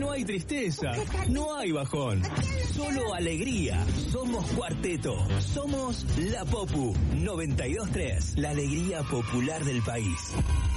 no hay tristeza, no hay bajón, solo alegría. Somos Cuarteto, somos La Popu 92.3, la alegría popular del país.